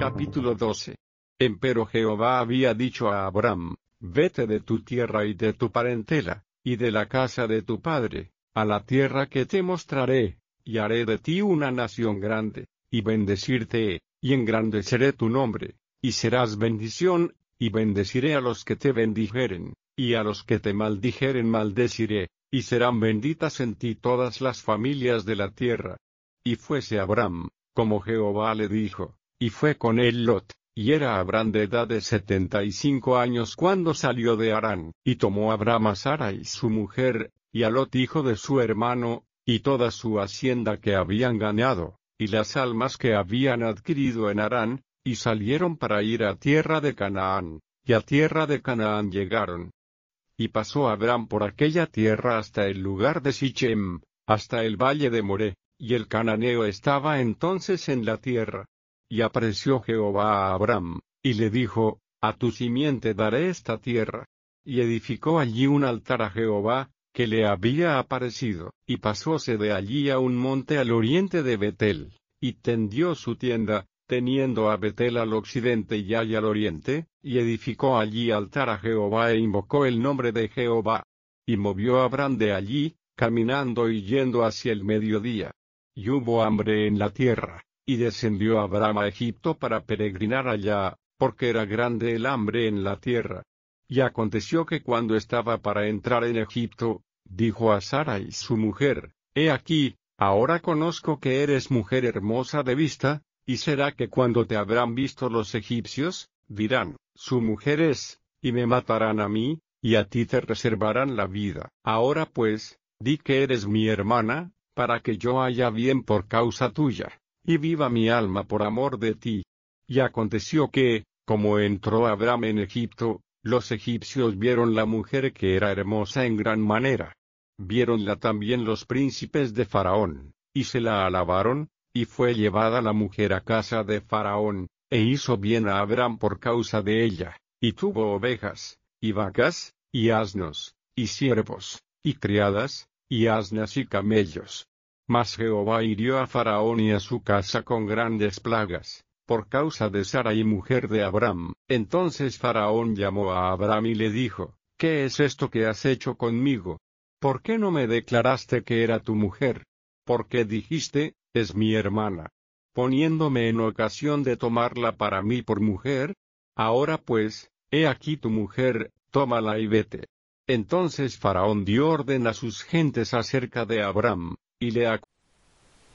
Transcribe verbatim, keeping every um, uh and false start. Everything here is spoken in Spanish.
Capítulo doce. Empero Jehová había dicho a Abram: Vete de tu tierra y de tu parentela, y de la casa de tu padre, a la tierra que te mostraré, y haré de ti una nación grande, y bendecirte, y engrandeceré tu nombre, y serás bendición, y bendeciré a los que te bendijeren, y a los que te maldijeren maldeciré, y serán benditas en ti todas las familias de la tierra. Y fuese Abram, como Jehová le dijo, y fue con él Lot, y era Abram de edad de setenta y cinco años cuando salió de Harán, y tomó Abram a Sarai su mujer, y a Lot hijo de su hermano, y toda su hacienda que habían ganado, y las almas que habían adquirido en Harán, y salieron para ir a tierra de Canaán, y a tierra de Canaán llegaron. Y pasó Abram por aquella tierra hasta el lugar de Sichem, hasta el valle de Moré, y el cananeo estaba entonces en la tierra. Y apareció Jehová a Abram, y le dijo: A tu simiente daré esta tierra. Y edificó allí un altar a Jehová, que le había aparecido, y pasóse de allí a un monte al oriente de Betel, y tendió su tienda, teniendo a Betel al occidente y Ai al oriente, y edificó allí altar a Jehová e invocó el nombre de Jehová. Y movió Abram de allí, caminando y yendo hacia el mediodía. Y hubo hambre en la tierra, y descendió Abram a Egipto para peregrinar allá, porque era grande el hambre en la tierra. Y aconteció que cuando estaba para entrar en Egipto, dijo a Sarai su mujer: He aquí, ahora conozco que eres mujer hermosa de vista, y será que cuando te habrán visto los egipcios, dirán: Su mujer es, y me matarán a mí, y a ti te reservarán la vida. Ahora pues, di que eres mi hermana, para que yo haya bien por causa tuya, y viva mi alma por amor de ti. Y aconteció que, como entró Abram en Egipto, los egipcios vieron la mujer que era hermosa en gran manera. Viéronla también los príncipes de Faraón, y se la alabaron, y fue llevada la mujer a casa de Faraón, e hizo bien a Abram por causa de ella, y tuvo ovejas, y vacas, y asnos, y siervos, y criadas, y asnas y camellos. Mas Jehová hirió a Faraón y a su casa con grandes plagas, por causa de Sarai mujer de Abram. Entonces Faraón llamó a Abram y le dijo: ¿Qué es esto que has hecho conmigo? ¿Por qué no me declaraste que era tu mujer? ¿Por qué dijiste: es mi hermana? Poniéndome en ocasión de tomarla para mí por mujer. Ahora pues, he aquí tu mujer, tómala y vete. Entonces Faraón dio orden a sus gentes acerca de Abram, y le